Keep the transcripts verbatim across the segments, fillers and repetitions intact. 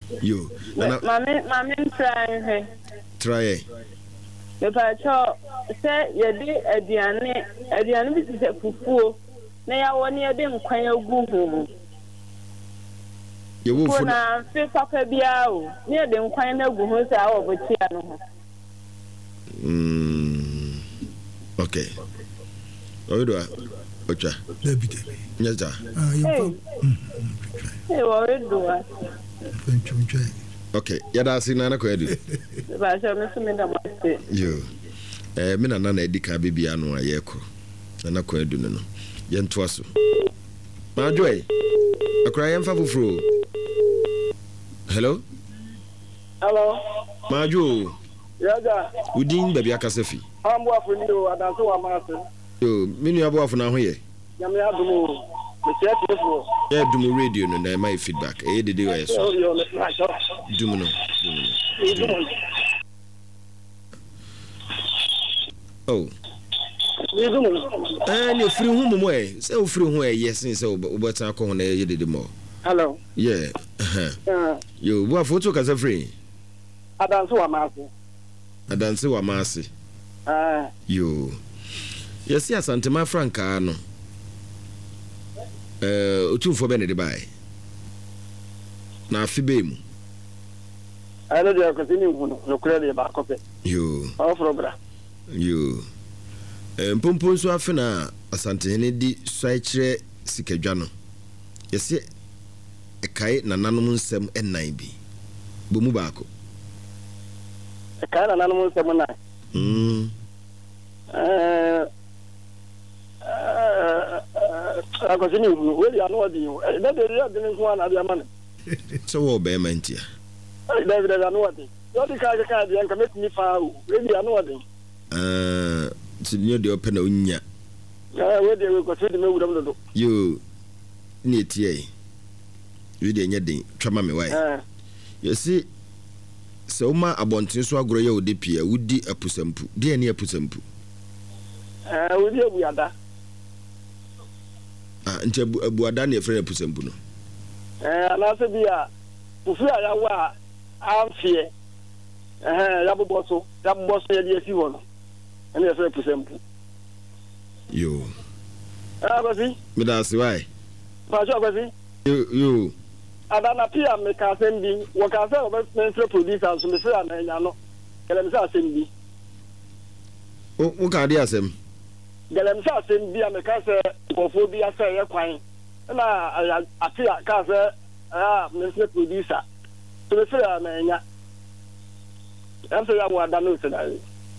Yo. Mami mami try he. Try. Me pa cho say ye di aduane aduane bi se fufuo na ya woni ye de nkwan agu hu. Ye wo fu na fi papa bia o. Ni ye de nkwan na agu hu say awo botia no ho. Mm. Okay. Odo ocha. Debi debi. Nyata. Ah, you. Hey, what do I? Okay, yada sina na ko edu. Ba sha me so me da mo se. Yo. Eh me na na edi ka bibia no ayeko. Na ko edu no. Ye nto aso. Ma joy. Akra yem fa fufuro. Hello? Hello. Ma jo. Yaga. Udin baby akasafi. Ambo afuni o adanso wa mase. Yo, minu abo afuna ho ye. Nyame adumo. Me check for. Yeah, do my radio no na my feedback. Eh de dey o yeso. Oh, yo, let's not talk. Do me no. Do me no. Oh. Eh, ni free hu mo eh. Say o free hu eh yes say o beta ko ho na ye de mo. Hello. Yeah. Uh. Yo, wo photo ka say free. Adanso wa mase. Adanse wa mase. Ah. Yo. Yes, yes, Antema Franca no. Eh, otumfo be ne de bai. Na afibe mu. I know they are continuing no credit ba kope. Yo. All from Yo. Eh, mpompo so afena asante ne di swaichire sikadwa no. Yes, e kai nananom nsem enan bi. Bomu baako. E kai nananom nsem nan. Mm. Eh I continue. Well, you know the that the real business one at the man. So what be mentia? David, I know what. You the car car the can make me far. Really, I know what. Uh, to near the open unya. Ah, where they will go to the me with them. You need ye. You dey nyedin twama me why. Ah. You see, so ma abontin so agoro ye odi pia wudi apusampu. Dey na apusampu. Ah, we dey we ada. Ah, nche abuada na efre apusampu no. Eh, na se bia. Ufi aya wa amfie. Eh, ya boboso, ya boboso ye dey si wo no. Ene efre apusampu. Yo. Ah, basi. Me da si why? Ba jo basi. Yo yo. Adana pia me ka sembi, wo ka se o be mentre producer so me se ananya no. Kele me se asembi. O o ka dia asem. Gelem sa sembi me ka se ofo bi asa ye kwan. Na apia ka se ah mentre producer. So me se ananya. Am se ya mo adana o se na.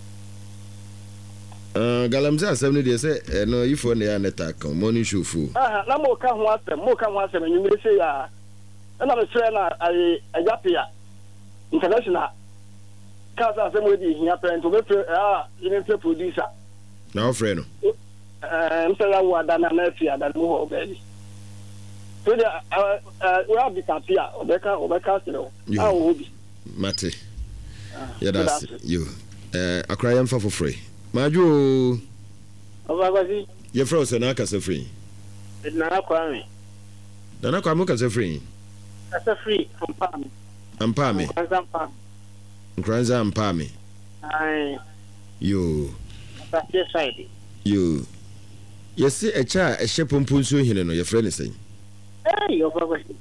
Uh, galamza asem ni de say eh, no ifo na ya neta kan morning show fu. Ah, na mo ka ho asem, mo ka ho asem nyumire se ya. Na me se na ai ajapia. International. Ka sa asem we di hia parent we ah, in producer. Na ofre no. Eh, mse ya wo adana na afi adana mo ho baby. So the uh we have the tapia, obeka obeka se no. Ah wo bi. Mate. Yeah, that's you. Eh, akra yam fa for free. Maju Obagasi ye froze na ka se free na kwa me na kwa mo ka se free ka free ampa me ampa me ampa nkranza ampa me ai yo ta se side yo yes e cha e hye pompon so hine no ye frɛ ne sɛn eh obagasi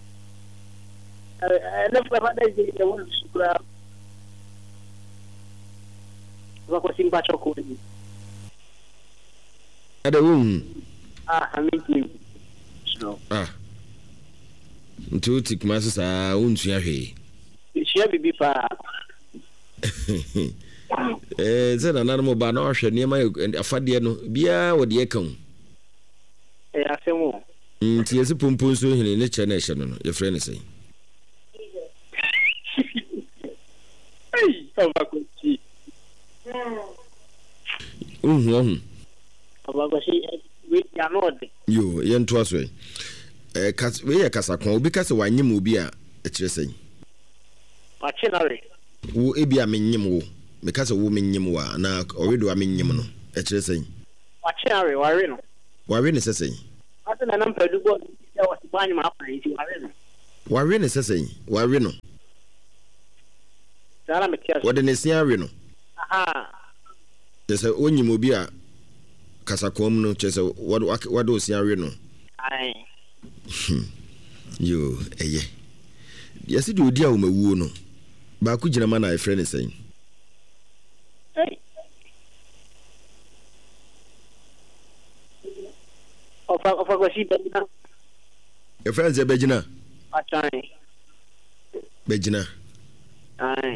eh na fa ba dai je wo sukura Wako simba choko ni. Ada wum. Ah, amiki. So. Ah. Ntu tikmaso sa untua hwe. Shia bibi pa. Eh, zena na mo ba na ohwe niema afade no bia wo de kan. Eh, asemo. Nti yesi pompon so hine ne che na ehye no no, ye frɛ ne sɛn. Ei, wako ti. Uhu ohu. Abagasi we ya no de. Yo, ye nto aso e. Eh kas we ye kasa kon obi kasa wanyem obi a e kire sen. Pa chinare. Wo ebi a menyem wo. Me kasa wo menyem wa na oredo a menyem no e kire sen. Pa chinare ware no. Ware ne sesen. Ata na nampa dugo ya wasibanyi ma apa nti ware no. Wari ne sesɛn wari no Sala metia wode ne sia awe no aha kyesɛ onyim obi a kasakom no kyesɛ wode wode osia awe no ai yo eye yesi de odi a wo mawuo no ba ku gina ma na efre ne sɛn hey ofa ofa go shi bejina efre nze bejina achai bejina ai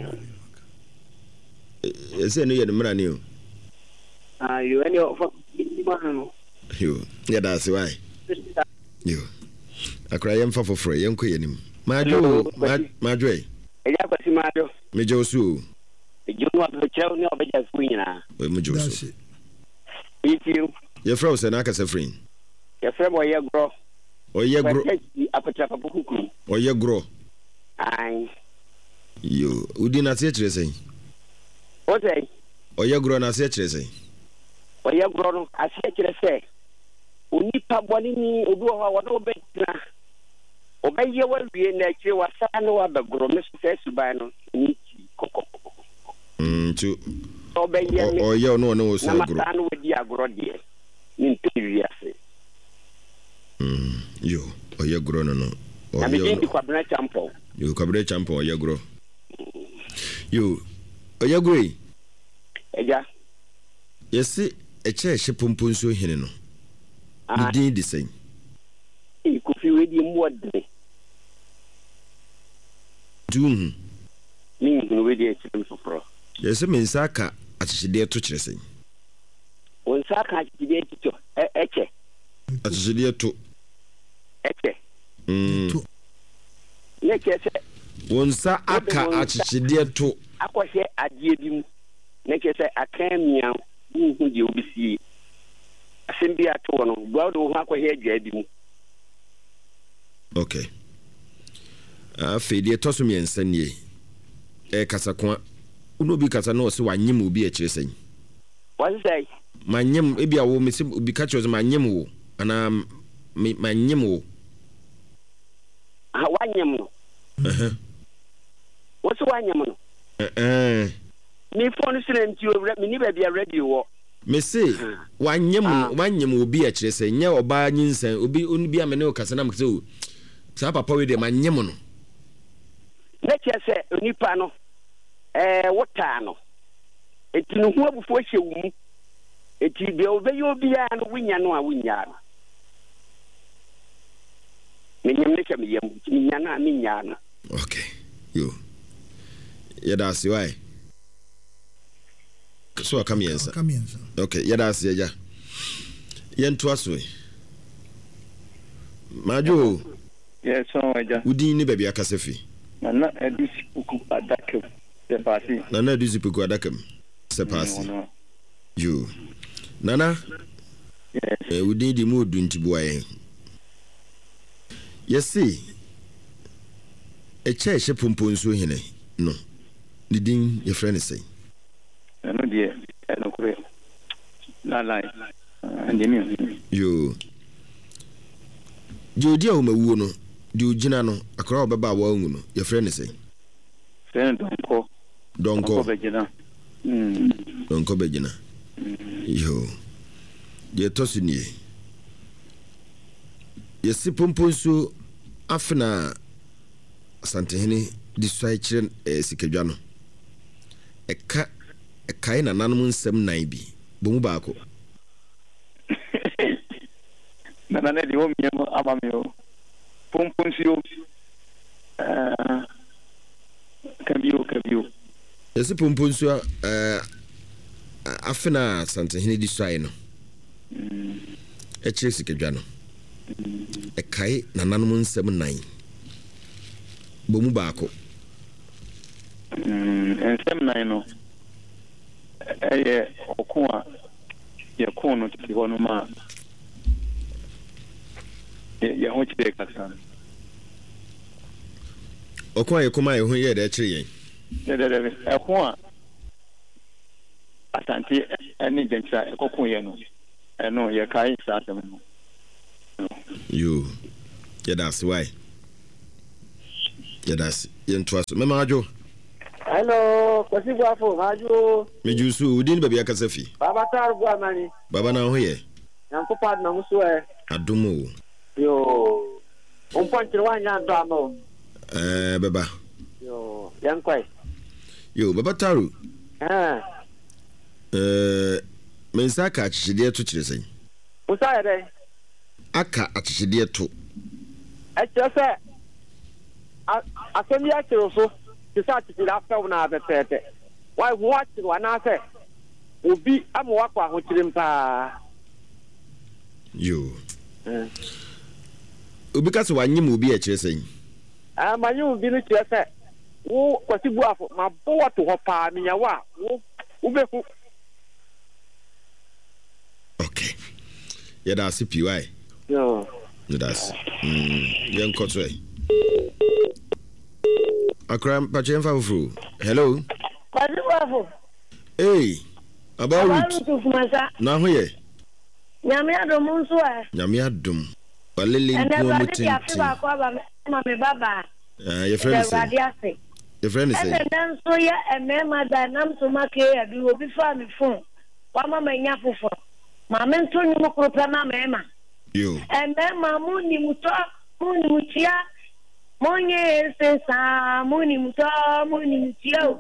ese no ye no mra ne o ah yo any ofa ma no yo ya da se wai yo akra yem fa foforo yem ko yenim majo majo e eja kwasi majo mejo su ejo no abe cheo ni obeja fu nyina we mejo su itiu ye fra o se na aka se frin ye fra bo ye gro o ye gro apatra papu kuku o ye gro ai yo udi na se kire sen o sei o ye gro na se kire sen o ye gro no ase kire se onipa boni ni obi ho wa do betina obeye wa wie na kire wa sa no wa begro me se suban no ni ti kokoko mm tu obeye me o ye no no o se gro na ma we di agro de ni ntewi ase mm yo o ye gro no no o ye no na kwabena champo yo kwabena champo o ye gro yo o ye gro eja yesi eche ehye pompon so hene no ni din di sen e ku fi we di modde dum ni ngun we di echi so pro yesi men saka achide to kire sen on saka achide to eche achide to eche mm ne kese won sa aka achide to akwahye adie bi mu ne kese akan mia hu di obisi asembi ato no gwa do ho akwahye adwa bi mu okay a fedi to so miensa nie e kasakwa uno bi kasa no se wanyem obi a kire sen what say manyem e bia wo me se obi ka kire manyem wo ana manyem wo ah wanyem no eh wo so wanyem no eh eh mi phone silent you me ni ba bia radio wo me se wanyem wanyem obi a kire sen nya oba nyinsan obi onu bi amene o kasa na mkse o sa papa we de manyem no ne kese onipa no eh wota no etinu hu abufo hye wo mu eti de obeyi obi a no winya no a winya no menyem ne kemi yem winya na minya no okay yo yada si why so akamiensa akamiensa okay yada si ya yentu aso majo yes so aja udin ni baby akasefi na na edisi puku adakam se pasi na na edisi puku adakam se pasi yo nana yes eh udin di mu odu ntibuwa yen yesi eche eche pompon so hene no ni din ye friend say no die no kure la la ndemi yo jodi a o mawuo no di ogina no akra obeba wa ngu no ye friend say friend donko donko begina mm donko begina yo ye tosi nie yesi pompon so afena santehene di swai kire sikadwa no eka ekai na nanom nsem nan bi bomu baako na na di o miemo amamio pompon sio eh kabio kabio yesi pompon so eh afena santehene di swai no mm e kire sikadwa no ekai na nanom nsem nan bomu baako mm ensem nan no eh okwa ye kono ti hono ma ye ho chide kasa okwa ye koma ye ho ye da kire yen de de de ekwa asanti eni gentra ekokun ye no eno ye kai sa asem no yo ye da swai Yedas yentwaso mema ajo. Hello, kwasi gwafo ajo. Mejusu udin baby akasafi. Baba tar gwa mani. Baba na ho ye. Yanko pad na muso e. Adumo. Yo. On pontre wanya ndo ano. Eh baba. Yo, yanko. Yo baba taru. Eh. Eh mensaka achide to chiresan. Usa ere. Aka achide to. Echese. Asemi achirofo. Kisa achide afa una bepete. Why watch wana se. Obi am wakwa ahochirim pa. Yo. Eh. Obi ka se wanyim obi a chiresan. Ah manyu obi no chirese. Wo kwasi buafo ma bo to ho pa minya wa. Wo ubeku. Okay. Yeah, that's C P Y. Yo. That's mm young cotwe. Akram Pachem Fafu. Hello. Kwasi buafo. Hey. About Ruth. Na ho ye. Nyame adom nso a. Nyame adom. Walele nko mutin. Ya fi ba kwa ba ma me baba. Ah, your friend say. Your friend say. And then so ya emema da nam so make ya bi obi fa me phone. Wa mama nya fofo. Ma me nto ni mo kropra na mema. Yo. Emema mu ni muto, mu ni mutia. Monye sensa, mu ni muto, mu ni mutia.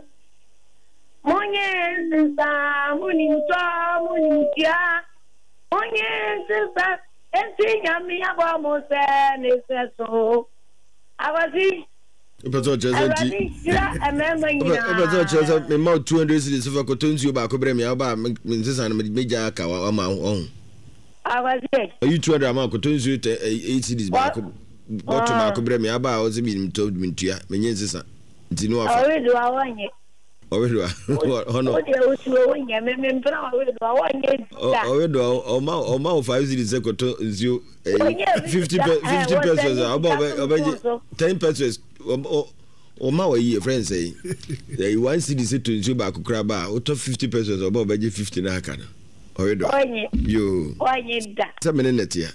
Monye sensa, mu ni muto, mu ni mutia. Monye sensa, enti nyami abo mo se ne se so. Awasi Opeto Chelsea. Opeto Chelsea me ma two hundred cities for kotonzu ba ko brem ya ba me nsesa na me ja aka wa ma on. Awasi. You two hundred ma kotonzu eight cities ba ko boto ma ko brem ya ba o se bi mto mintua me nye nsesa. Nti no afa. Owe do awanye. Owe do. Hono. O de o tu o nya me me mpra owe do awanye. Owe do o ma o ma five cities kotonzu fifty pesos about ten pesos. O ma wa yi friend say there you one city say to nsu ba kokra ba o to fifty pesos o ba obeje fifty na aka na o we do yo onye da se me net ya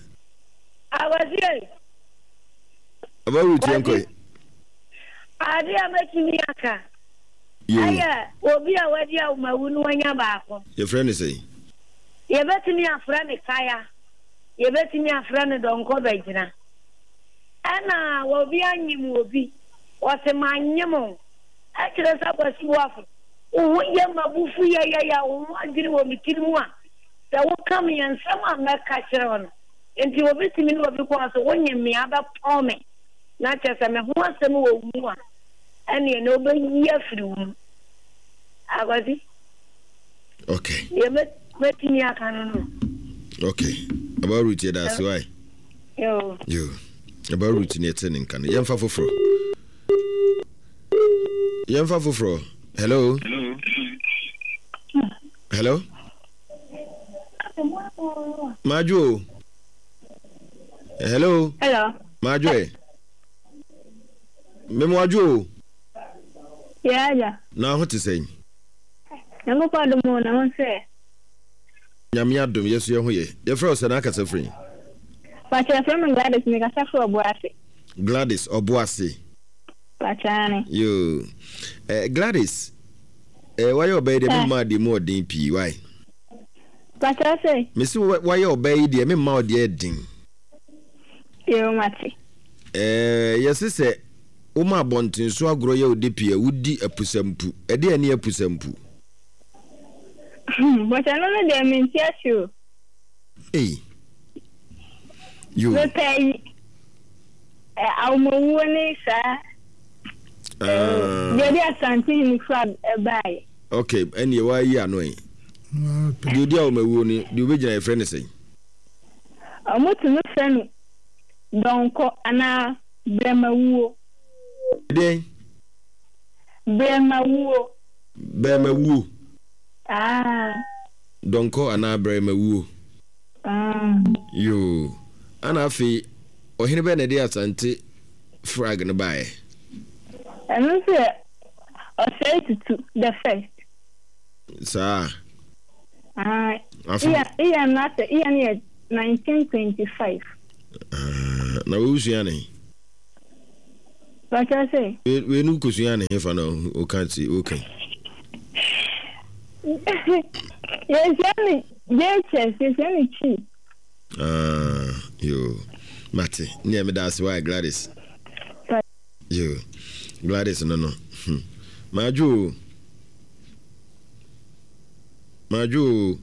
awazi aba ruti enko ade amatimi aka yo aya obi a wadi a mawunu wanya ba ko your friend say ye betimi afra ne kaya ye betimi afra ne donko bejina ana obi anyim obi wase manyemo akire sa kwasi wafu wo ye mabufu ya ya ya wo adiri wo mitirimu a se wo kam yansama meka kire wono enti obi timi no obi kwa so wonye me aba pome na chese me ho asem wo mu a ene no be yi afiri wo agwazi okay ye met metini aka no no okay about route that's why yo yo about route ni etenin kan yemfa foforo Yemfa foforo. Hello. Hello. Majo. Hello. Hello. Majo. Memwajo. Yeah, yeah. Na ho te sen. Namo pa do mo na won se. Nyame adom yeso ye ho ye. Ye fro se na akasa frin. Pa che from Gladys me ka sa fro Obuase. Gladys Obuase. Pachane. Yo. Eh Gladys. Eh why you obey the me ma di mo din pi why? Pachase. Me see why you obey the me ma di din. Yo mati. Eh yes say o ma bontin so agro ye odi pi e wudi apusampu. E de ani apusampu. But I know they mean you. Hey. You. Me pay. Eh au mo woni sa. Uh, Jadi asanti ni crab ebai. Okay, any why you annoying. Do dia o mewu ni, do be jina e friend say. Amutu no friend donko ana bremawu. Den Bremawu. Bremawu. Ah. Donko ana bremawu. Ah. Yo. Ana fi ohine be na dia asante frag no bae. And also, I say to the first. Sir. Ah, yeah, yeah, not yeah, nineteen twenty-five. Ah, na wo usia ni. What I say? We no kusuya na hefa no o kan ti okay. Yes, yani. Yes, yes, yani chi. Ah, yo. Mate, near me that's why Gladys. Yo. Gladys no no. Maju. Maju.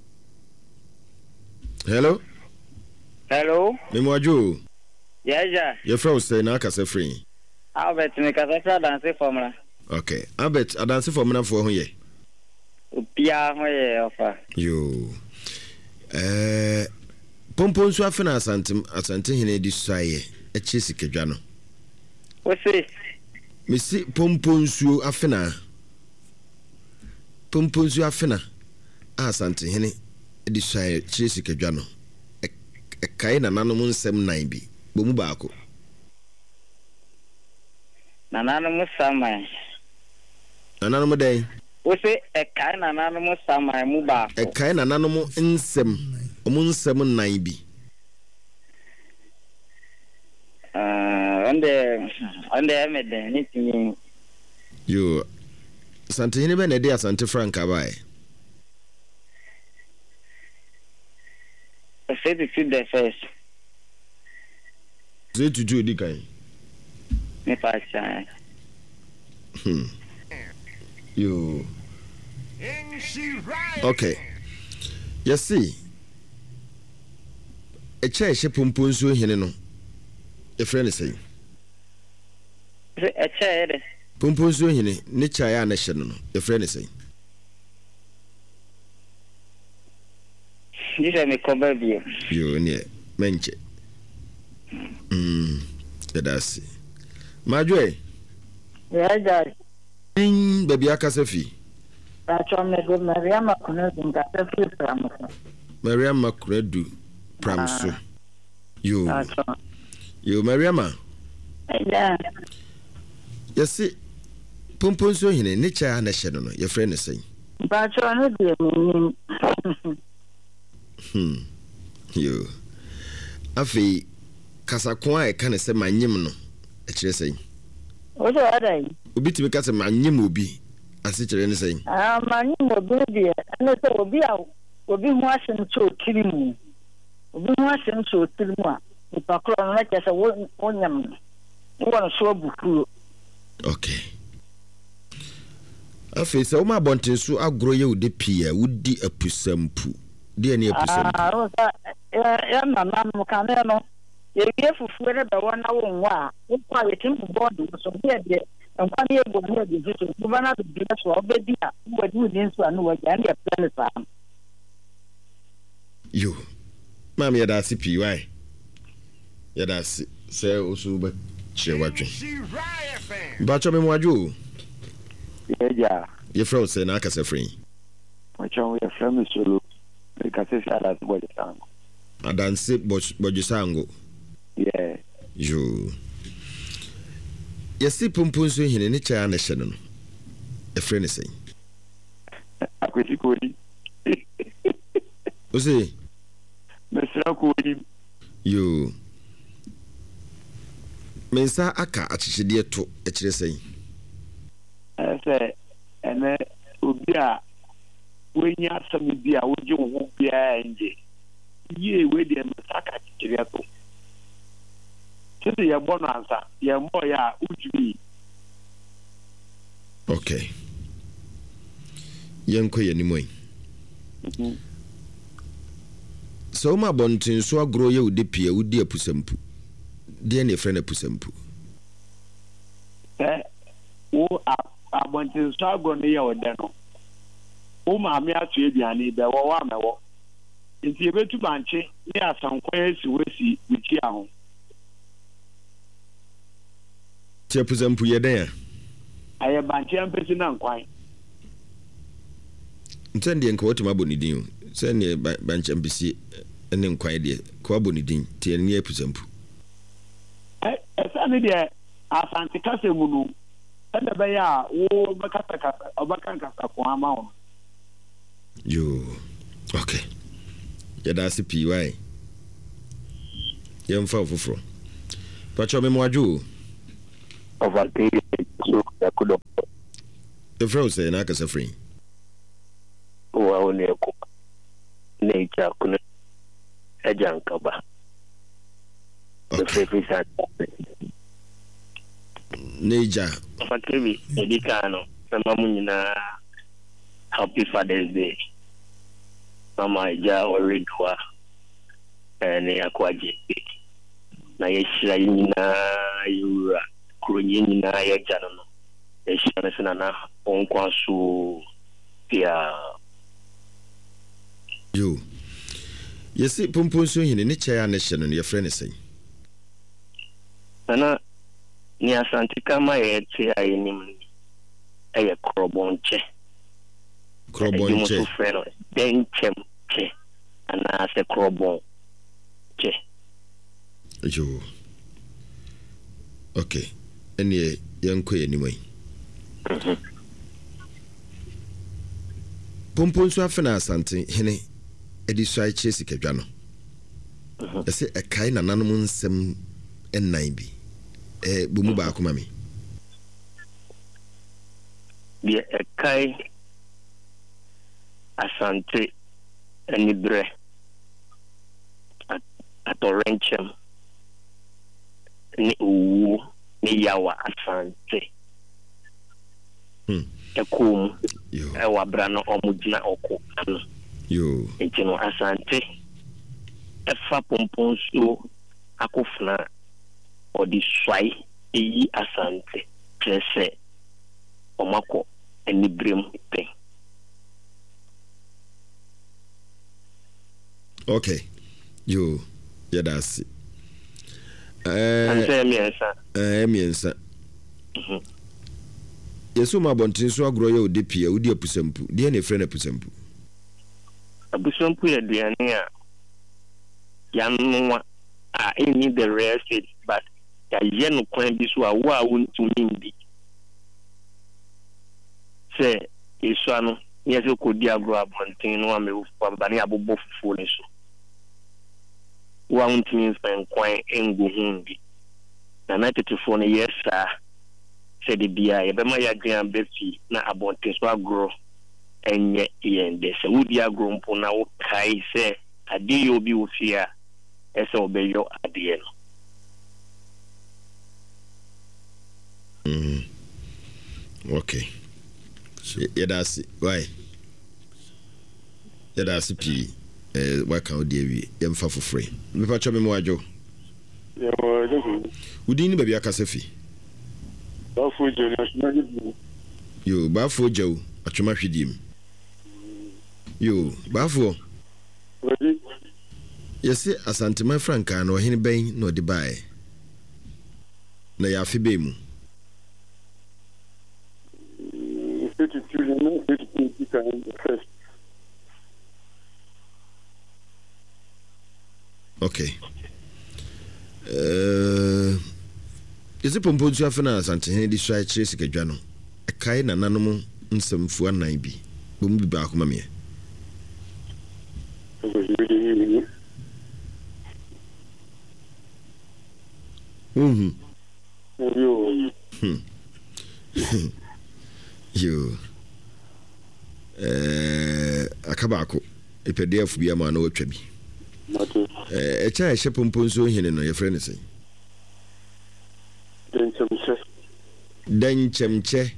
Hello? Hello? Me Maju. Yeah, yeah. Your friend say na ka say free. Albert me ka say dance formula. Okay. Albert, a dance formula for who ye? Pia ho ye ofa. Yo. Eh Pompon so afena asante asante hene di suaye e chesi kedwa no. O se Mesi pompon so afena. Pompon so afena asante hene di suaye chesi kedwa no. E kai na nanom nsem nan bi. Bomu baako. Na nanom samai. Na nanom dai. O se e kai na nanom samai mu baako. E kai na nanom nsem omu nsem nan bi. Ah, ande ande emede ni timi. Yo. Asante hene be na dey asante franka bai. I said to feed the first. Say to do di kan. Me pa cha. Hmm. Yo. Okay. You see. A chair she pumpun so hene no. E friend say. A chair. Pumpun so hene ne chair na hye no. E friend say. This is me cover bio. Yo ne menche. Mm. That's it. Majwe. Yeah, guys. In baby akasafi. Pacho me go Maria Makuna zinga safi pramso. Maria Makredu pramso. Yo. Pacho. Yo Mariama. Yeah. You see pumpun so hene ne chair na hye no. Your friend is saying. Pacho no dey. Hmm. Yo. Afi kasakwa e kan se manyem no. E kire sei. O do adai. Obi timi ka se manyem obi. Ase kire ne sei. Ah, manyem obi dey. Na se obi a obi hu asem cho tirimu. Obi hu asem cho tirimu a. Ipakro no na kese wonyam. Won so bufu. Okay. Afi se o ma bonten so agro ye ode pia wudi apusampu. Dia ni apusampu. Ah, o sa ya na na mo kan no. Ye ye fufu ne be wona wonwa. Wo kwa ye tim board so be de. Nkwa ne ego ne de so. Bu bana de bi so obedi a. Wo di ni nso anu wa ja ne plan sa. Yo. Mam ya da sipi why? Ya da si se osu ba che wadwe. Ba cho me mwajo. Yeah. Ye fro se na aka se free. Macho we from solo. We ka se ala boy sango. Adanse bojo sango. Yeah. Yo. Yesi pumpun so hine ne cha na hye no. E free ne say. Akweti kodi. O say Mesra kodi. Yo. Mensa aka achichide to e kire say. Ese ene obi a wenya asami bi a woje wo bia nje. Ye we de mesaka achichide to. Tete ya bonanza ya mo ya ujubi. Okay. Yanko ye ni moy. Mhm. So ma bontin so agro ye udi pia udi apusampu. De na friend apusampu. Eh wo abontin so agro ne ye ode no. Wo ma me atu ediane be wo wa mewo. Nti e betu banche ne asankwa esi wesi wichi aho. Ti apusampu ye den ya. Aye banche ampesi na nkwan. Ntende nko wotima bonidin. Se ne banche ampesi ene nkwan de ko abonidin ti ene apusampu. Eh esa ne de asante kase mu no. Ende be ya wo bakata kasa obakan kasa ko ama wo. Yo. Okay. Ya da si P Y. Yem fa foforo. Pacho me mwajo. overtake so ya could have the frozen I guess a free well near nature couldn't a junk cover the favorite nature Fakibi Edicano Samamuna Happy Father's Day Mama Ja or Ridwa and Aquaji na yeshira yina yura kurunyi nyina ya jano no yeshira sena na onkwa so dia yo yesi pompon so hine ne kya na hye no ye frɛ ne sɛn na ni asante kama ye te ayenim eye krobonche krobonche yo so frɛ no denchem che ana se krobon che yo okay ene yanko yanimai mhm pompon so afena asante hene edi so ai chesi kedwa no mhm ese ekai nananom nsem ennan bi eh bomu ba akoma me bi ekai asante enibre atorenchem ni uwu ni yawa asante hmm ekum yo ewa brano omugina oko ano yo etino asante efa pompon so akofna odi swai eyi asante trese omako enibrem pe okay yo yeah that's eh ante miensa eh miensa mhm yesu ma bontin so agro ye odi pia odi apusampu de na frɛ na apusampu apusampu ye duane a yanwa a any the rare state but ya ye no kwan bi so a wo a wontumi ndi se yesu ano yesu ko di agro abontin no amewu bani abobo fufu ne so wo a wontumi fan kwan engu hundi na na tetefo no yesa se de bia ye bema ya gran befi na abontin so agro enye yende se wudi agro mpo na wo kai se ade yo bi wo fia ese obeyo ade no mm okay yeah that's why yeah that's p eh waka odi awie ye mfa fofore me pa cho me mo adwo yeah wo jogu udin ni ba bia kasafi bafo je na shinaji yo bafo je o atwoma hwedim yo bafo ready yesi asante my franka na ohene ben na odi bae na ya afi be mu thirty-two no thirty-two kan first okay eh uh, yesi pompo tu afena asante hene di so a kire sikadwa no ekai na nanom nsamfu anan bi bomu bi ba akoma me mhm yo yo eh akabako epedef bi ama na otwa bi eh echa ehye pompon so hene no ye frɛ ne sɛ denchemche denchemche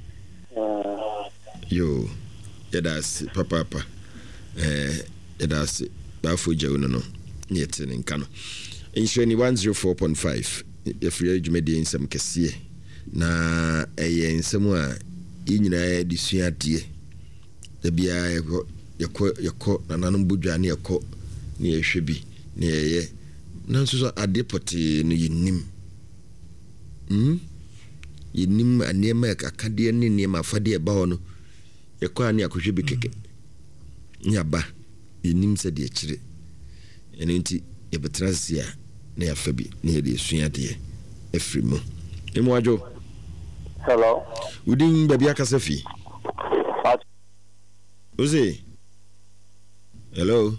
yo yedas papa papa eh yedas bafo jawu no no yete ne nka no insheni one oh four point five ye free adwumadi nsɛm kɛseɛ na ɛyɛ nsɛm a yinyina di suadeɛ da bia yɛkɔ yɛkɔ yɛkɔ nananom bodwa ne yɛkɔ ne yɛhwɛ bi ne yɛyɛ nanso so ade pɔte no yɛnim mm yɛnim anema akadeɛ ne nneɛma afade ɛba hɔ no yɛkɔ ani akɔhwɛ bi keke nyaba yɛnim sɛ deɛ kyire ɛno nti yɛbɛtra sia na yɛafa bi ne yɛde suadeɛ afiri mu emu adwo hello udin baby akasa fi Oze hello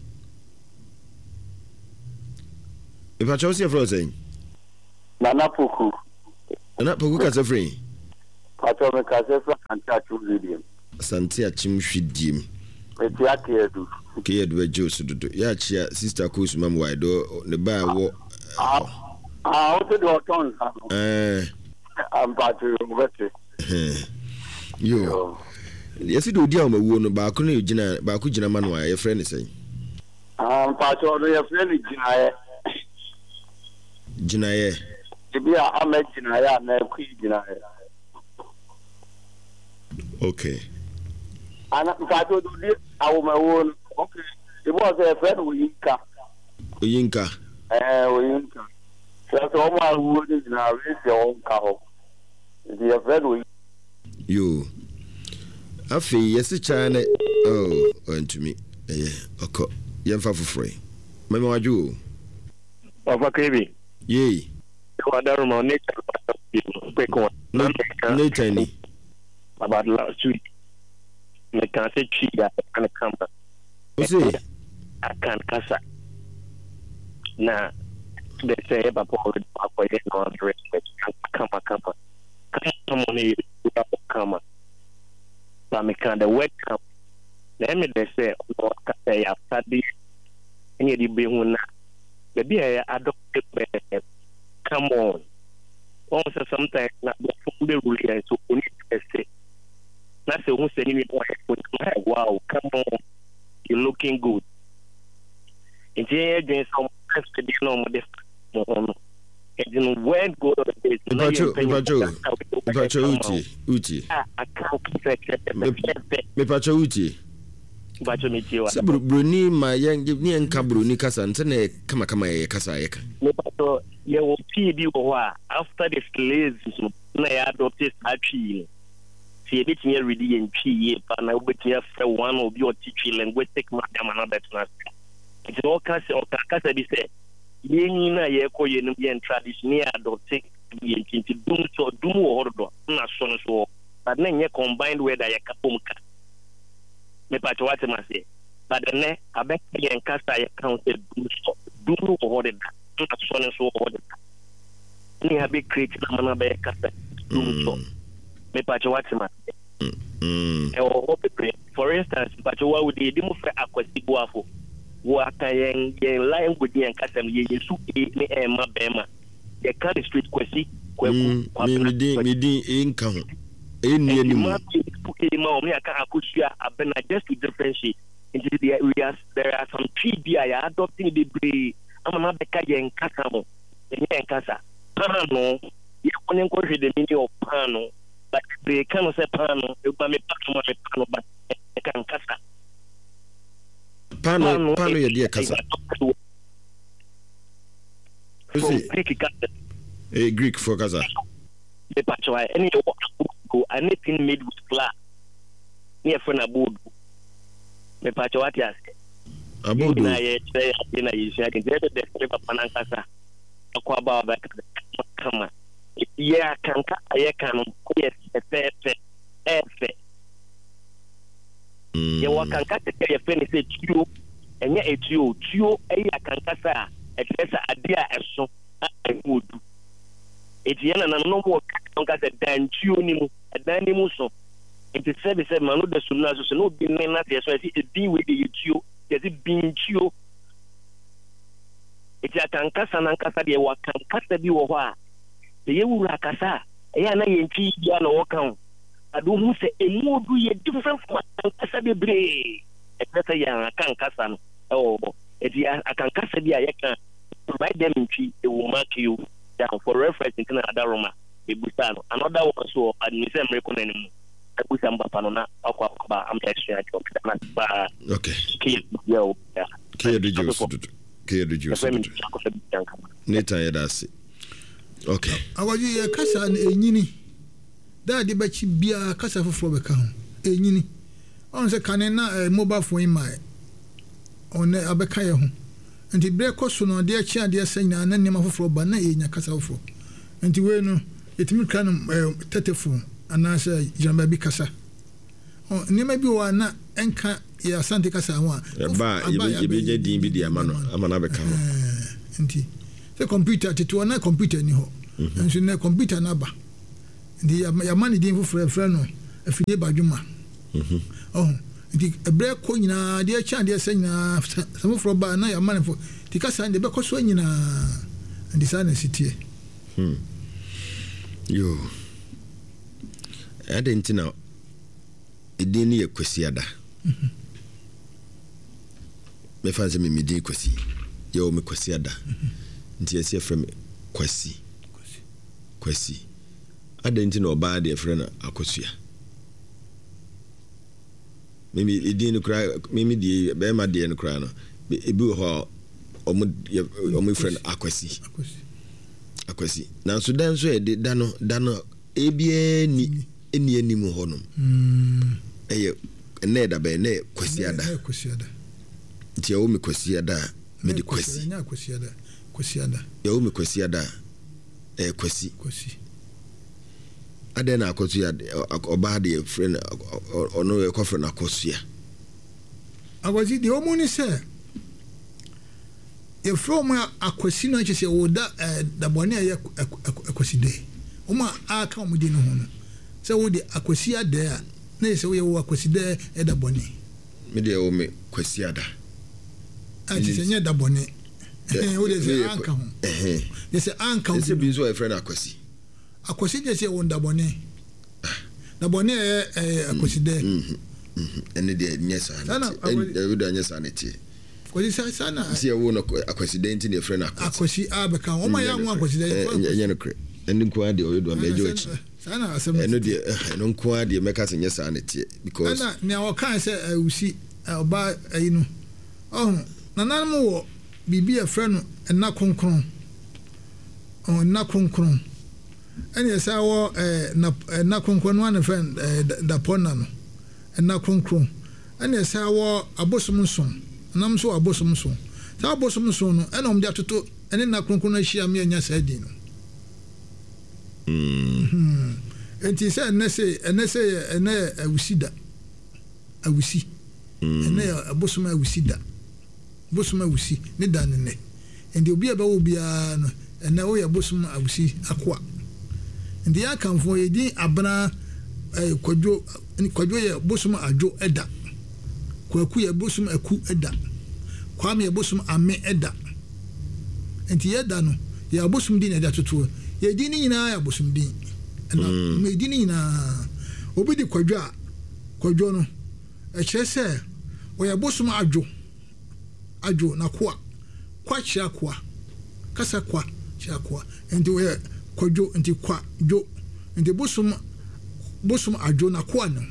If I chose you for saying Nana Puku na pa ku kasa free pato me kasa fra anta chu video asante achim hwidim eti akedu kedu ejo sududu ya chia sister Kosu mam waido ne ba wo ah ah o te do ton eh am pato ngati yo yesi do dia o mawuo no ba ko no gina ba ko gina manu ya friend say am pato no ya friend gina ye gina ye Ibia ame gina ya na ku gina ye okay ana pato do di awu mawuo okay it was a friend Oyinka Oyinka eh Oyinka so so ma wuo di gina we se on ka ho di a friend Oyinka yo afi yesi chane oh want me eh oko yemfa fofore mama waju Papa Kebi ye Wadaru ma ne quick one no no tiny about last week me can say chiga can come o say I can kasa na they say papa papa is no respect come come come on you come but me can the word come let me they say no kasa after this any di be huna the be adopt come on once sometimes na the rule so we need to say na say who say ni wow come on you looking good in the against some expedition no no and when go to the Pacho Pacho Pacho uti uti I can't me Pacho uti Pacho me tiwa se bruni ma yen ni enka bruni kasa ntene kama kama ye kasa ye ka me Pacho ye wo pi bi wo after the slaves na ya adopted actually see bit me ready and pi pa na wo tia fa one obi o teach linguistic madam another class it's all kasa o kasa bi say yeni na ye ko ye no yen traditional adopted ye kinti dum so dum wo hordo na so no so but na ye combined whether ye kapomka me Pacho what ma say but ne abek yen kasa ye counted dum so dum wo hordo na so no so hordo ni have create na mana be kasa dum so me Pacho what ma say mm e o for instance Pacho wa would dey mu fa akwasi boafo wo akayen yen language yen kasam yen yesu e ne e ma bema ye can street kwasi kwaku mi mi di mi di enka ho e ni ani mu e ma o me aka akosia abena just to differentiate into the areas there are some P B I adopting the breed amana beka yen kasam yen kasa pano ye konen ko je de mini o pano but they can say pano e ba me pano me pano but e kan kasa pano pano ye dia kasa so Greek kasa eh Greek for kasa the Pacho any go anything made with flour near for na board me Pacho what ya abodo na ye say na ye say can the the papa nan kasa akwa ba ba kama yeah kan ka ye kan ko ye pepe efe ye wa kan ka te ye fe ni se tuo enye etuo tuo e ya kan kasa e tesa ade a eso a emodu eti yana na no mo kan kasa dan tuo ni mu dan ni mu so eti se be se manu de sunna so no bi na na te so eti e bi we de tuo ye ti bin tuo eti kan kasa nan kasa de wa kan kasa bi wo ho a de ye wura kasa e ya na ye nti ya na wo kan adu hu se emodu ye different from kan kasa be bre e tesa ya kan kasa no oh eti akan kasa bi a ye kan provide them nti e will mark you down for reference in another room e busa no another one so admission mre ko nanim e busa mbapa no na akwa akwa am extra job na ba okay ki yo ya ki do juice ki do juice neta ya dasi okay awaju ye kasa na enyini da de ba chi bia kasa foforo be ka ho enyini on se kanena mobile phone mai on abeka ye ho nti bre koso no de achi ade asanya na nema foforo ba na enya kasa foforo nti we no etimi kan telephone anasa jamba bi kasa o nema bi wa na enka ya asante kasa ho ba ye be je din bi dia mano amana be ka ho nti se computer tete na computer ni ho nso na computer na ba ndi ya mani din fufure frɛ no afidie badwuma mhm oh ndi ebre ko nyina de acha de asa nyina samofro ba na ya mani fo ti kasa de be ko so nyina ndi sa na sitie hmm yo adentina edin ni yakwasi ada mhm me fanse me medi kwasi yo me kwasi ada nti ese frem kwasi kwasi adentina oba de frem na akosua mimi edin kra mimi die be ma de no kra no ebi ho omo omo frem akwasi akwasi akwasi na so dan so e de dano dano ebie ni eni enimu honom mm eye ne da be ne kwasi ada kwasi ada nti yawo me kwasi ada me de kwasi nya kwasi ada kwasi ada yawo me kwasi ada eh kwasi kwasi ada na akosu ya oba de friend ono e ko friend akosu ya agwazi de omuni se e from akwasi no che se woda da bone ya akwasi de oma aka omudi no ho no se wo de akwasi ada na se wo akwasi de e da bone me de wo me kwasi ada a ti se nya da bone eh wo de se anka ho eh de se anka se bi zo e friend akwasi akwasi de se wo da bone da bone eh akwasi de mhm mhm ene de nyesa na e do nyesa na ti kwasi sa sana se wo no akwasi de nti ne friend akwasi akwasi abeka o ma ya nwa akwasi de enye no kre eni nko ade o do mejo chi sana asem eno de eno nko ade meka se nyesa na ti because na ne o kan se usi oba ayinu oh nanan mo wo bibi e friend na konkron oh na konkron eni esa wo na na konkron no na friend da ponna no na konkron eni esa wo abosom nson nam so abosom nson sa abosom nson no ena om de atoto eni na konkron na hia me anya sa di no mm enti se na se na se na awusida awusi ena abosom awusida abosom awusi ne dan ne enti obi aba wo bia no ena wo ya abosom awusi akwa enti ya kanfo yedi abana kwadwo kwadwo ya abosom adwo eda kwaku ya abosom aku eda kwame ya abosom ame eda enti ya da no ya abosom din eda toto ya di ni nyina ya abosom din na me di ni nyina obi di kwadwo a kwadwo no e kire se wo ya abosom adwo adwo na kwa kwa chia kwa kasa kwa chia kwa enti wo ya kwadwo enti kwa jo enti bosom bosom adwo na kwa no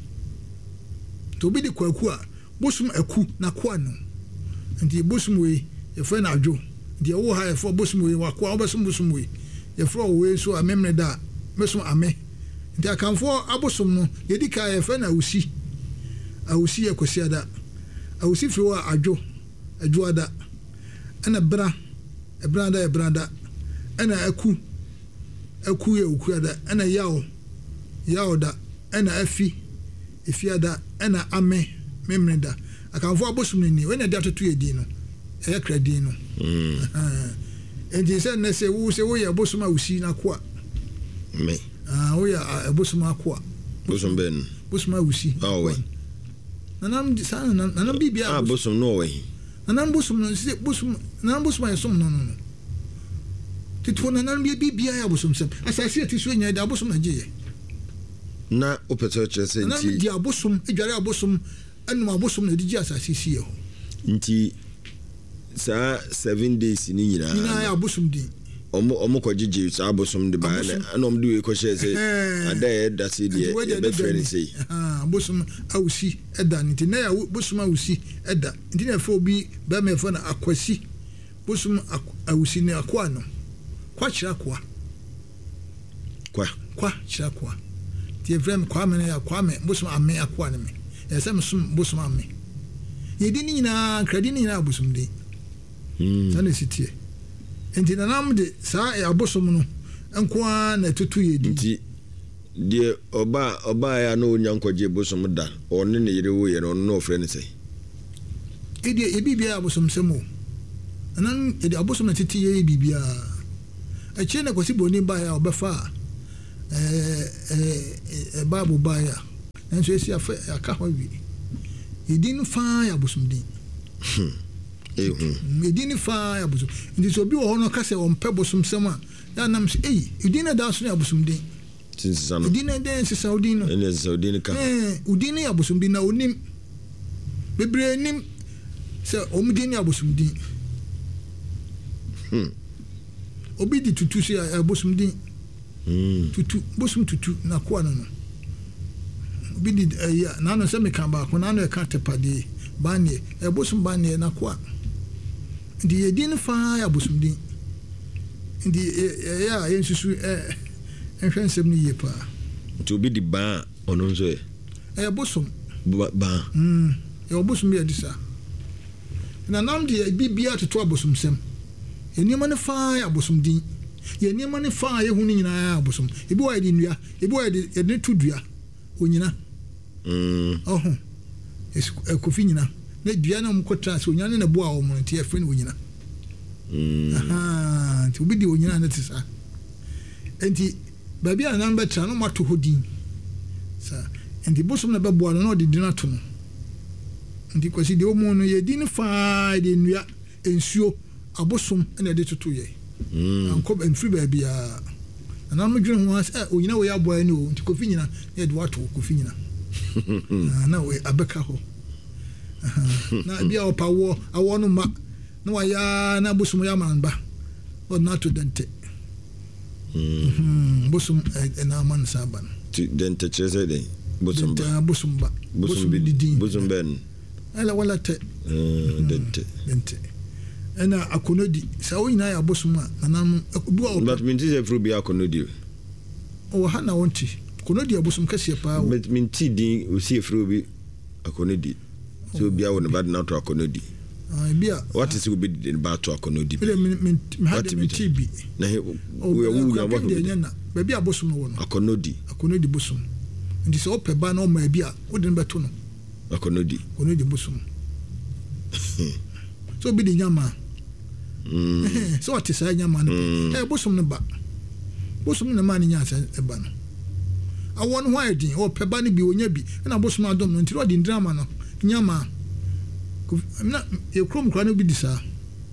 to bi di kwaku a bosom aku na kwa no enti bosom we ye fa na adwo enti wo ha ye fa bosom we wa kwa bosom bosom we ye fa we so amemre da bosom ame enti akanfo abosom no ye di ka ye fa na usi awusi ye kwasiada awusi fi wa adwo adwo ada ana bra ebra da ebra da ana aku aku ye aku ada ana yawo yawo da ana afi ifi ada ana ame memre da akanfo abosom ni we na da totu edi no e kradi no mm enti se na se wo se wo ye abosom awusi na kwa me ah wo ya abosom akwa bosom ben bosom awusi oh we nanam sana nanam bibia ah bosom no we nanam bosom no se bosom nanam bosom ya som no no no titwo nanam bibia ya bosom sem asase ti so nya da bosom na je na opeto chese nti nanam di abosom edware abosom anu abosom na di ji asase sie ho nti sa seven days ni nyina nyina ya abosom di omo omo kwagije sa abosom de ba na ana om de we ko shese ada e da se de be friend say ah abosom awusi eda nti na ya abosom awusi eda nti na fa obi ba me fa na akwasi abosom awusi ne akwa no kwa kira kwa kwa kwa kira kwa ti evrem kwa me ya kwa me abosom ame akwa ne me ya se me som abosom ame yedi ni nyina kredi ni nyina abosom de mm tane sitie enti nanam de sa e abosom no enkoa na tutu yedi nti de oba oba ya no nyankwaje abosom da one ne yire wo ye no no friend say edi e bibia abosom semo anan edi abosom na titi ye bibia a che na kwasi boni ba ya obefa eh eh Bible baya nso esi afa aka ho wi edin fa ya bosomdin ehun edin fa ya bosom ndi so bi wo ho no ka se on pe bosom sem a ya nam se eh edin na da so ya bosomdin sinsano edin na den se saudi no ene saudi ka eh udin ya bosomdin na onim bebre nim se omdin ya bosomdin hmm obi di tutu se ya bosomdin hmm tutu bosom tutu na kwa no no obi di ya na no se me kan ba ko na no e kan tepade banye e bosom banye na kwa ndi edin fa ya bosomdin ndi ya yensusu eh enhwensem ni ye pa to be the ba ono nso e eh bosom ba mm e bosom ye disa na nam di bibia to to bosom sem enima ne fa ya bosomdin ye enima ne fa ye hu ni nyina ya bosom ebi wa di nua ebi wa di edin to dua onyina mm oho es kofi nyina na dua na mkota so onyina na bo a wo mo nti e fre onyina mm aha ti obi di onyina na tisa enti baby a nan betra no mato hodin sa enti bosom na bebo no de dina to no enti kwasi de omo no ye din fa de nua ensuo abosom na de toto ye mm anko en free baby a na no dwen ho as eh onyina we aboa ni o enti kofi nyina na de wato kofi nyina na we abeka ho na bia opawo awo no ma na wa ya na bosom ya manba o na to dente mhm bosom na man saban ti dente chese de bosom ba bosom ba bosom bi bosom ben ala wala te dente dente ena akonodi sa o ina ya bosom na nam bu o but minti se fru bi akonodi o ha na wonti konodi abosom kase pa o minti din o si fru bi akonodi so bia won bad na to akonodi ah bia what is be the bad to akonodi be me had me tibi na he we wu ya ba na ba bia bosom no wono akonodi akonodi bosom ndi so ope ba na o ma bia wo de beto no akonodi akonodi bosom so bi di nyama mm so what is nyama no eh bosom no ba bosom no ma ni nya e ba no awon ho edin ope ba ni bi onya bi na bosom adom no ntiro di drama no nyama na e krom kwa no bi di sa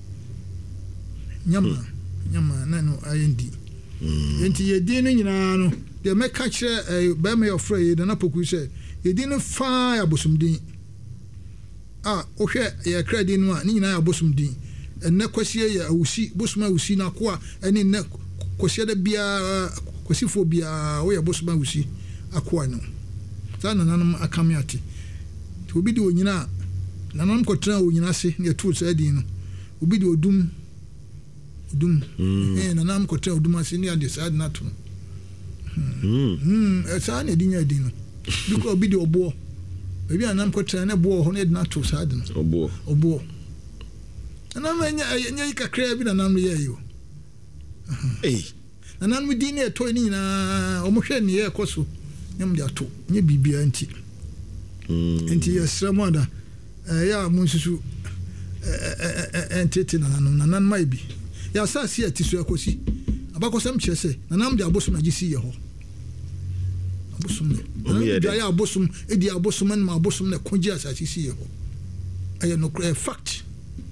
nyama nyama na no ayendi enti ye din no nyina no de meka kire ba me your friend de na poku se ye din no fa ya bosomdin ah o hwe ye kredi no a ni nyina ya bosomdin enne kwasie ya awusi bosoma awusi na ko a eni ne kwasie da bia kwasifo bia wo ya bosoma awusi akwa no sana nanam akamiati to obi di onyina nanam kotra onyina se ne tu sa di no obi di odum odum eh nanam kotra odum ase ne ade sa na to mm mm esa ne di nya di no biko obi di obo ebi nanam kotra ne bo ho ne na to sa di no obo obo nanam nya nya kakra bi nanam ye yo eh nanam di ne to ni na omohwe ne ye koso nyam dia to nye bibia nti mm nti yesramada ya munsusu entete nanam nanam mai bi ya sasi atisu akosi abakosam kyese nanam dia abosom agisi ye ho abosom ne dia ya abosom edi abosom na abosom na konji asasi si ye ho aye no fact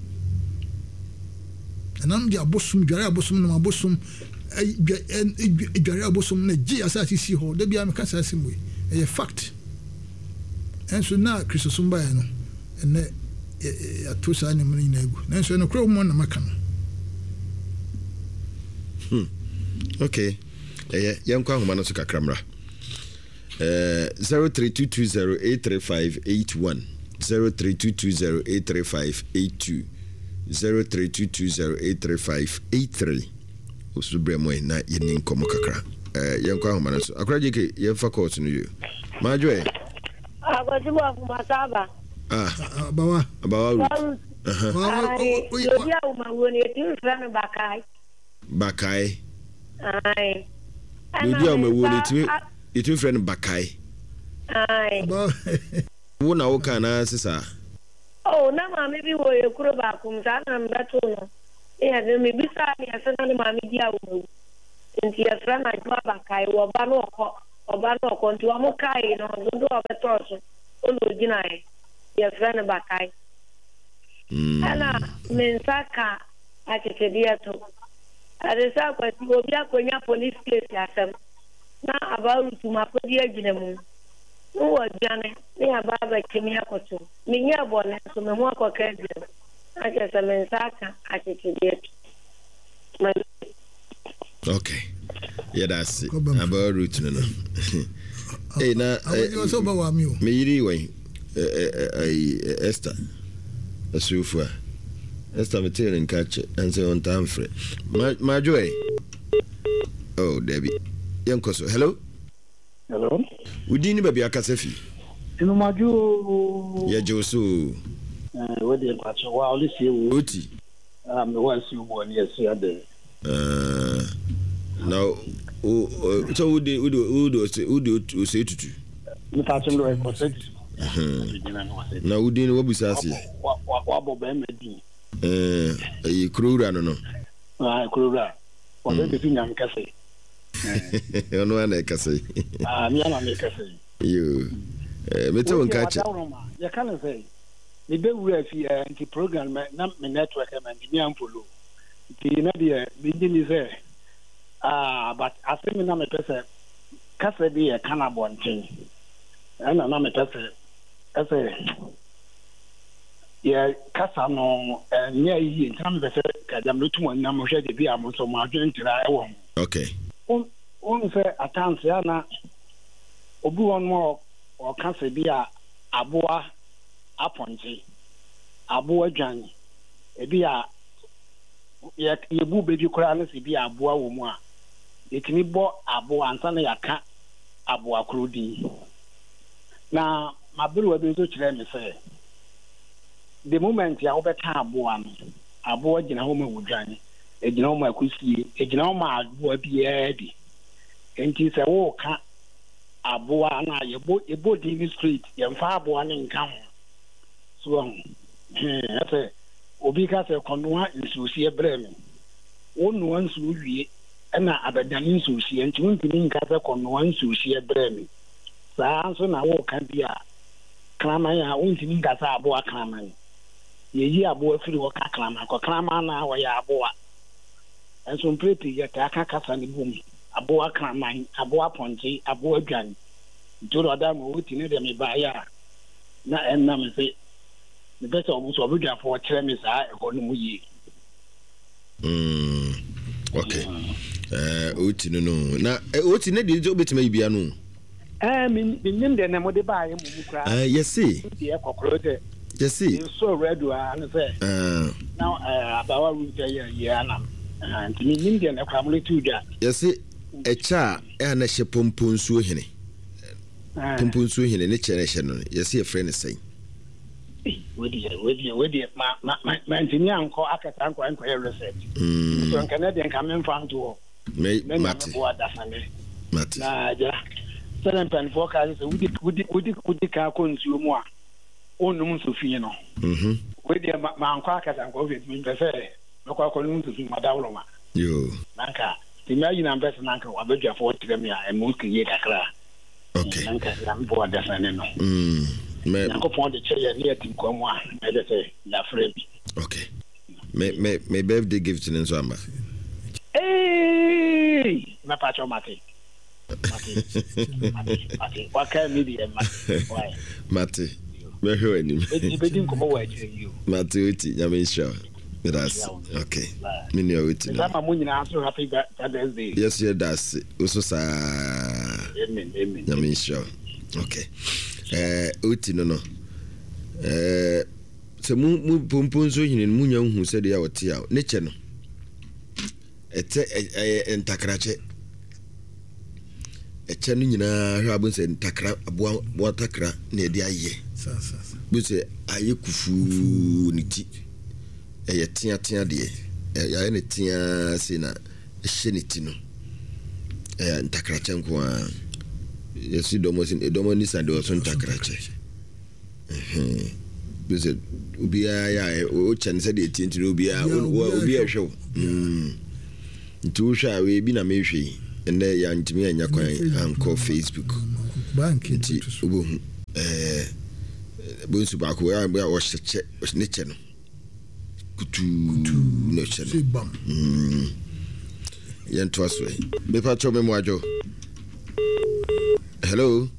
nanam dia abosom dia abosom na abosom idware abosom na gi asasi si ho da bia me kasa asimwe e fact enso na krisosumba ya no ene ya to sa ne mun ina egu enso no kro mo na maka no hmm okay eh yankwa homa no so kakramra eh zero three two two zero eight three five eight one zero three two two zero eight three five eight two zero three two two zero eight three five eight three osubremo na yenin komo kakra eh yankwa homa no so akraje ke yemfa court no yo majoe agwati bwa kumasaba ah bawa bawa aha yo ya umawoni eti frame bakai bakai ai yo ya umawoni eti eti frame bakai ai wo na wo kana sisa oh na mami bi wo yekuro ba kumza na mdato no ya de mi bisa ni asana ni mami dia umu nti ya fra na jwa bakai wo ba no ko oba no ko nti wa mo kai no ndo obeto so olo gina e ya fra na bakai ana mensaka akekedia to adesa kwa ti obi akonya police case asem na abaru tuma podi agina mu wo jane ni ababa kimi akoto minya bone so me ho akoka dio akesa mensaka akekedia to okay yeah that's it about route no no eh na I so ba wa mi o me yiri wen eh Esther asufua Esther me tell in catch and say on time free my joy oh Debbie yankoso hello hello udini baby akasefi inu maju ya joso eh we dey patch wa oli se wo oti ah me wa si wo ni esi ade uh now o so we dey we dey we dey we dey say tutu me patch ndo e ko se na udini wo busasi wa wa bo be medi eh e krura no no ah krura wa be bi nyam kase eh ono ana kase ah mi ana me kase yo eh me to nka che ya kana say me be wura fi anti program na me network e man mi am follow ti na dia bi ni say ah but asemi na me pese kase bi e kana bonten ana na me pese ese ya kasa no nya yi ntam be se ka jam no tumo na mo hwe de bi am so mo adwen tira e wo okay on on se atans ya na obi won mo o kasa bi a aboa aponje aboa dwan e bi a ya yebu be bi kura na se bi aboa wo mu a etini bo aboa ansa na yaka aboa krodi na maburu wa bi so kire me say the moment ya obeka aboa no aboa gina ho ma wudwan e gina ho ma akusie e gina ho ma aboa bi edi enti se wo ka aboa na yebo ebo di street ye mfa aboa ne nka ho so eh ate obi ka se konoa nsusie breme wonu ansu wie na abadan nsusie enti wontimi nka se konoa nsusie breme saa nso na wo ka bia klama ya wontimi nka se aboa klama yeyi aboa firi wo ka klama ko klama na wo ya aboa enso mpreti ya ka kasa ne bum aboa klama aboa ponji aboa dwan ntoro adamu wuti ne de me ba ya na enna me se me beta obu so obu dwa fo kire me saa e ho no mu yi mm okay eh wuti no no na wuti ne de obetima ibia no eh min min de na mo de ba ye mu mu kra eh yes e de kokoro de yes e so redo an say eh now eh abawa ru de ye ye anam anti min de na kwa mo le tuja yes e echa e na hye pomponsuo hene pomponsuo hene ne chere hye no yes e friend say wedi wedi wedi ma ma ma ntini anko akata anko anko ye research so nkana de nka men fa nto me mate mate na ja seven pen four ka so wudi wudi wudi wudi ka ko nsuo mu a onum so fie no mhm wedi ma anko akata anko we mi pese no kwa ko num so fie ma dawlo ma yo nanka timia yi na mbese nanka wa bedwa fo tirem ya e mu ke ye kakra okay nanka na mbo da sane no mm me ko pon de cheye ni atim ko mu a e de say la frebi okay me me me birthday gift in so amba eh na pa cho mate mate mate mate wa ka mi di mate why mate me ho anim e be din ko mo wa chire you mate oti nyame sha that's okay me ni oti na ma munyina so happy birthday yes yeah that's also sa amen amen nyame sha okay eh oti no no eh se mu mu pomponso hinin mu nya hu se de ya wote a ne che no ete entakrache eche no nyina hwa abun se ntakra aboa boa takra na de aye sa sa sa bu se aye kufu ni ti eye tia tia de ya ne tia se na ehye ni ti no eh ntakrache nko a yesi domo sin edomo ni sa de o son ntakrache eh bise ubia ya o chan se de tinti ubia ubia hwe mm nti wo hwɛ a we bi na me hwɛ ene ya ntimi anya kwan anko Facebook bank nti wo eh bonsu ba ko ya wo hyeche ne che no kutu no che no mm yen to aso me pa cho me mo ajo hello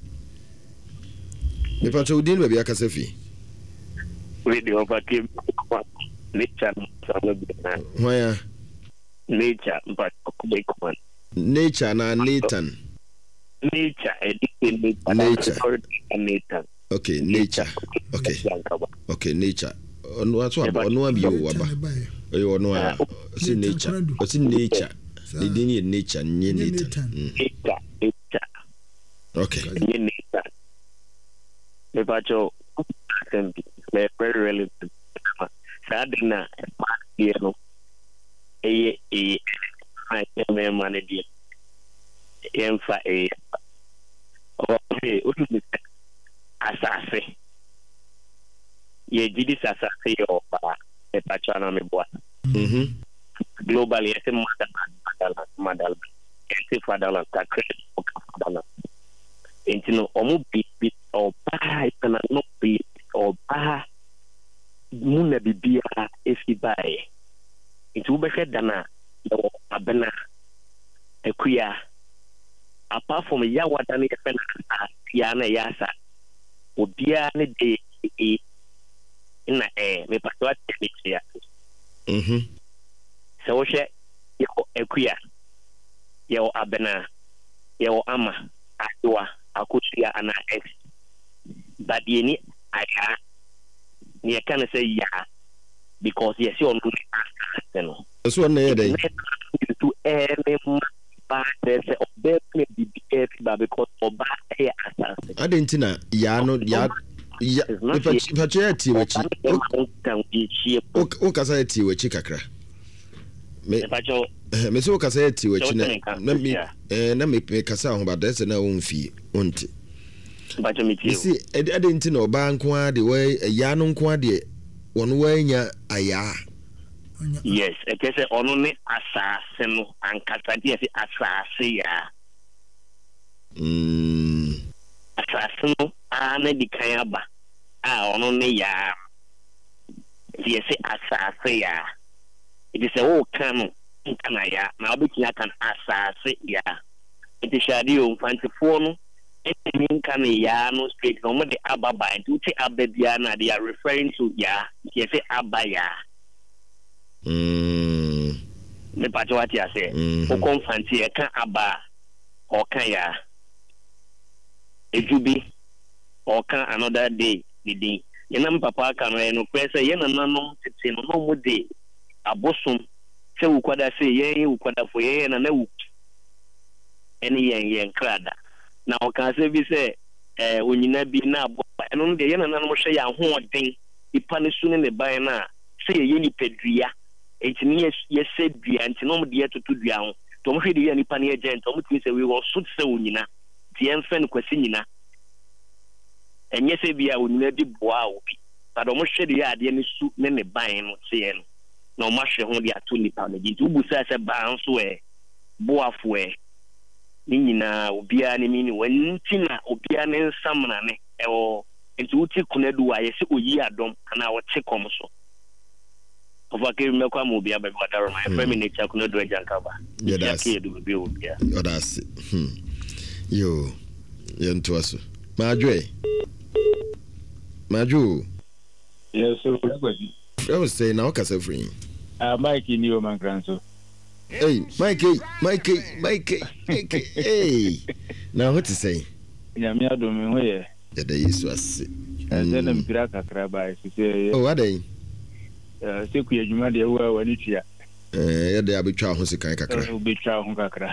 me pa cho din be bia kasafi video ba ke nature no na why nature but ko ko nature na Nathan nature education nature nature okay nature okay okay nature onu aso onu abi o waba oye onu a si nature o si nature the din nature nye Nathan nature okay nye nature me bacho tempi me very relevant sadina you know eh eh I am manager emfa eh okay what is it asase ye jidi asase yo ba e pachana me boa mhm globally ese madala madala ese fadala ka credit fadala entino omu bi bi o ba ipana no bi o ba muna bibia esi bae itu be dana no abena ekuya apart from ya wadani efena ya na yasa obia ne de e na eh me patwa technique ya mhm so she yo ekuya yo abena yo ama adwa akutia ana ex but yeni aya ni can say ya because yes you know so na yede to any ba there's a definitely be because oba here assassin adentina ya no ya ya ipachi ya ti wechi o kasa ya ti wechi kakra me ipacho me so kasa ya ti wechi na me eh na me kasa ho ba dese na won fi onti ipacho me ti si adentina oba nko ade we ya no nko ade wono wanya aya yes ekese ono ne asase no ankasa die fi asase ya mm asase no ana dikaya ba a ono ne ya die se asase ya it se o kanu kana ya na obiki kan asase ya it shadi o mfantifo no etin kan ya no straight no de ababa and to ababia na they are referring to ya die se abaya mm ne pacho wati ase o konfanti e kan aba o kan ya ejubi o kan another day didi yenam papa kan no pressure yena nanom tete no no mu de abosom se ukwada se yen ukwada fo yen na na wu eni yen yen krada na o kan se bi se eh onyina bi na abo eno de yena nanom hwe ya ho odin ipa ne su ne ne ban na se ye ni pedua etini yese dua ntino de etoto dua ho to mo hwe de ni pa ne agent to mo timi se we wo so se onyina ti enfen kwasi nyina enye se bia onyina bi boa obi but mo hwe de ade ne su ne ne ban no se ye no na o ma hwe ho de ato ni pa ne ji tu bu se se ban so e boafo e ni nyina obia ne mi ni wanti na obia ne nsamna ne e wo nti uti kunadu wa yese oyi adom ana wo te kom so Ovake mekwa mo bia ba wadaro my feminine cha kuno do jankaba. Yeah, that's it do be obia. Oh, that's hmm. Yo, yento aso. Majwe. Maju. Yes, so everybody. I was saying now kasa free. Ah, Mike ni o man granso. Hey, Mike, Mike, Mike, Mike. Hey. Now what to say? Ya mi adom me ho ye. Ya da Yesu ase. Ase na mpira kakra ba ese. Oh, what dey? Eh, se ku yadwuma de wa wani tia. Eh, ya da abetwa ho sekan kakra. Eh, obetwa ho kakra.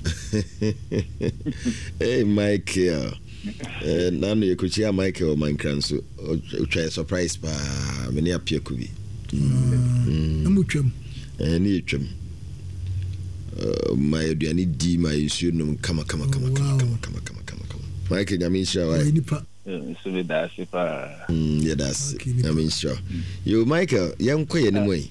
Hey, Mike. Eh, nanu yekuchia Mike o mankranso. O try surprise pa me ne apia ku bi. Mm. Amutwam. Eh, ni etwam. Uh, my aduani di my issue no kama kama kama kama kama kama kama kama Mike nyame insha wa so be da se pa mm yeah that's nyame insha yo Michael yan ko ye ni moyi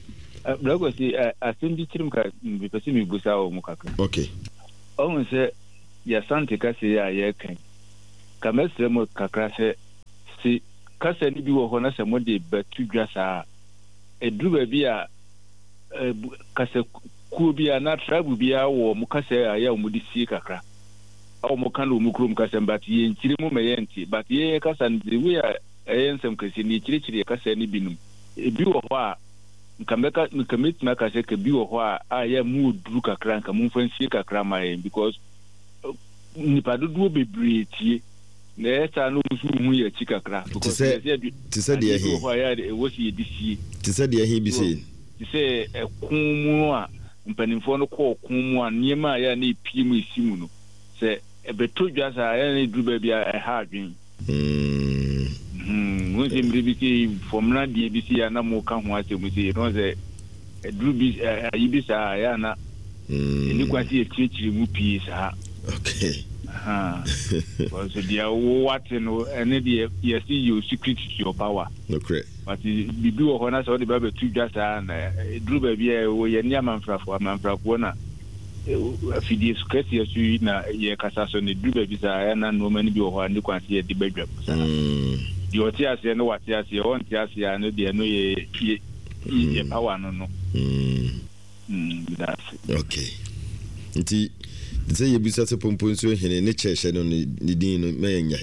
Blago si asendi chirim ka bipesi mi busa o mukaka. Okay. O se ya sante kasi ya ye kan. Kamesre mo kakra se si kasa ni bi wo ho na se mo de batu dwasa edru ba bi a kasa ku bi a na trabu bi a wo mu kasa ya mu di si kakra. O mo kan lo mu krum kasa mbati ye nchiri mu meyenti but ye kasa ndi wi a ensem kasi ni chiri chiri kasa ni binum. Ebi wo ho a nkameka nkamit maka se ke bi wo ho a a ya mu duru kakra nka mu fansi kakra mai because ni padudu bebre tie na eta no musu hu ya chikakra because ti se de ehi ho ya de wo si edisi ti se de ehi bi se ti se ekunmu a mpanimfo no ko kunmu a niema ya na epie mu isimu no se ebeto dwasa ya na duba bia e ha adwen mm mm wo se mribi ki formula die bi si ya na mo ka ho ase mu se no se edubi ayibi sa ya na mm ni kwati e chichiri mu pie sa. Okay. Ah. Because the what no any the you see you secret to your power. Okay. But the do of honor so the baby two just and drew baby we ye near manfrafo manfrafo na fidi secret you na ye kasa so ne drew baby sa na no many bi o ho and kwanse ye di badwam. Mm. The otiase no watiase on tiase no de no ye ye power no no. Mm. Mm, that's it. Okay. Nti say you be such a pomponso hene ne cheshe no ni din no menya.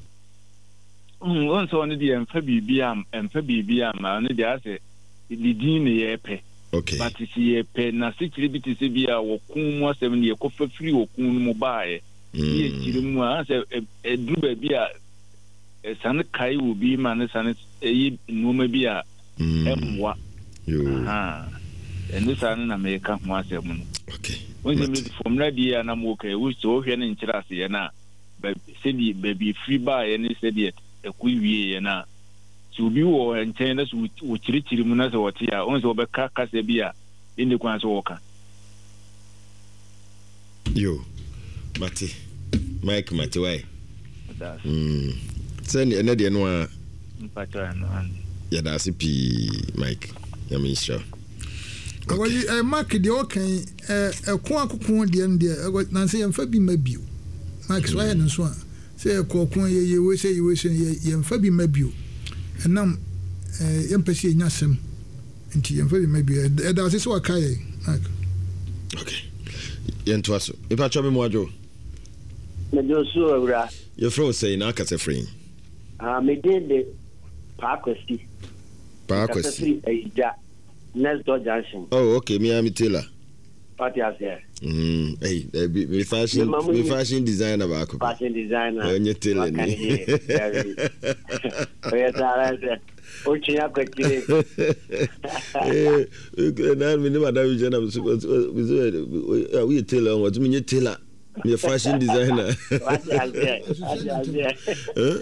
Mm won so on the emfa bibia emfa bibia ma no dia say the din ne ye pe. Okay. But si ye pe na sikiri biti se bia wo kun mu asem ne ko fa firi wo kun mu baaye. Ye kiri mu a say e dru ba bia san kai wo bi ma ne san e no ma bia emwa. Yo. Ha. Endo san na me ka ho asem no. Okay. When you from Nadia and I'm okay, we saw here in Chirasi and now, but Cindy, baby, free by any said yet, a query and now. To be war and tennis with Richie Munas or Tia, only over Casabia in the Quans Walker. Yo, Matty, Mike Matty, why? Hm, send another one. Yeah, that's a P, Mike. I mean, sure. Awali eh mark de okan eh ekon akokon de nde na say yemfa bi mabio mark so ya nso a say ekokon ye ye we say ye we say yemfa bi mabio enam eh yempesi nyasem nti yemfa bi mabio e da say so akai mark. Okay, yento aso ipa cho me mo adwo me do so awura your friend say na aka say friend ah me de de pa kwesi pa kwesi eja next door junction. Oh, okay. Me, I'm Taylor. What you say? Hmm. Hey, me fashion, me fashion designer back. Fashion designer. Oh, you Taylor. Oh, yes, I said. Ochi ya kwetire. Eh, na me ne madam Jana we we Taylor, what me Taylor. Me fashion designer. What you say? What you say? Huh?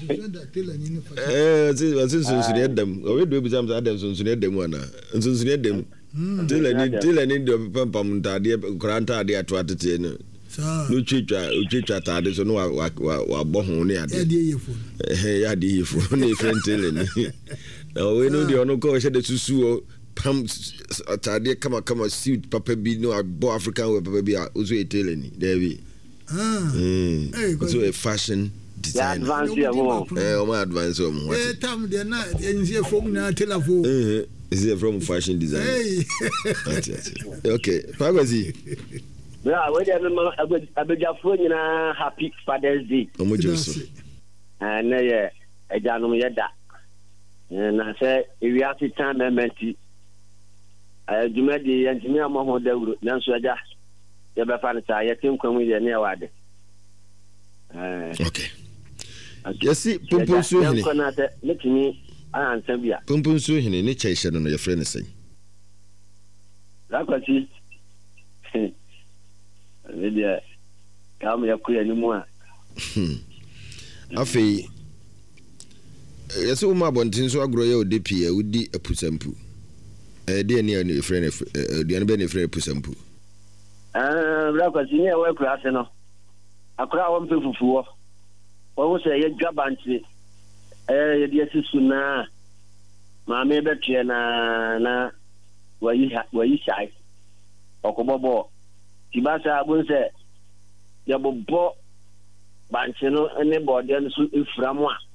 Eh, since since you them, we do be some Adam since you them one. Since you them, till any till any do pam tade granta de atwatete no. No chicha, chicha tade so no wa wa wa bo ho ne ade. Eh, ya de yefo na friend tele ni. Na we no de ono ko she de susu o pam tade kama kama suit papa bi no abo African we papa bi a ozo etele ni. There we. Ah. Mm. So a fashion design. Yeah, advance your mom. Eh, o ma advance o mo. Eh, tam de na enzie from na telefo. Eh, is it from fashion design? Hey. Okay, Pagwazi. Yeah, we dey no abejafo nyina happy Father's Day. Omo joso. Eh, na ye ejanom ye da. Na say ewi ati time mementi. Eh, jumadi yantimi amoho dawuro. Na so aja ye be fa nta ye tim kwamu ye na wade. Okay. Yesi pomponso hene. Konate letimi ansan bia. Pomponso hene ne chaisha no your friend say. Lakwati. Media kam ya kuya ni mu a. Afei yesi o ma bontin so agro ye odepi e udi apusampu. Eh de ne your friend eh de ne be ne friend apusampu. Ah, lakwati ni e we kura se no. Akura wo mpe fufuo. Wo se ye dwabanti eh ye de sisu na ma me betie na na wayi wayi hyai okobobo tibasa abunse yabobbo banche no ne bode no so efura mu a